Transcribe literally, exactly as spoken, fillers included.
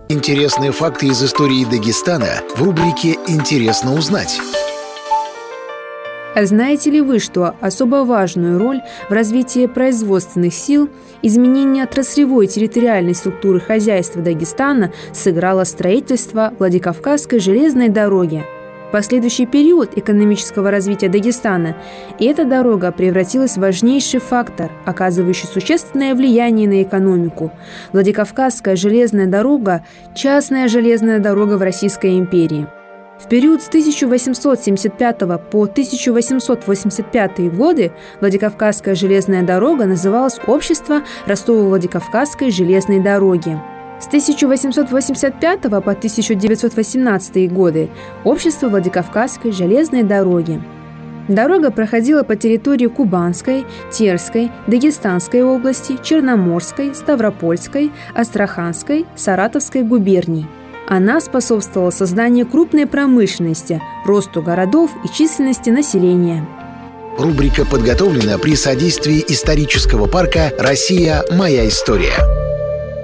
Интересные факты из истории Дагестана в рубрике «Интересно узнать». А знаете ли вы, что особо важную роль в развитии производственных сил, изменении отраслевой и территориальной структуры хозяйства Дагестана сыграло строительство Владикавказской железной дороги? В последующий период экономического развития Дагестана эта дорога превратилась в важнейший фактор, оказывающий существенное влияние на экономику. Владикавказская железная дорога – частная железная дорога в Российской империи. В период с тысяча восемьсот семьдесят пятого по тысяча восемьсот восемьдесят пятый годы Владикавказская железная дорога называлась «Общество Ростово-Владикавказской железной дороги». С тысяча восемьсот восемьдесят пятого по тысяча девятьсот восемнадцатый годы Общество Владикавказской железной дороги. Дорога проходила по территории Кубанской, Терской, Дагестанской области, Черноморской, Ставропольской, Астраханской, Саратовской губерний. Она способствовала созданию крупной промышленности, росту городов и численности населения. Рубрика подготовлена при содействии исторического парка «Россия. Моя история».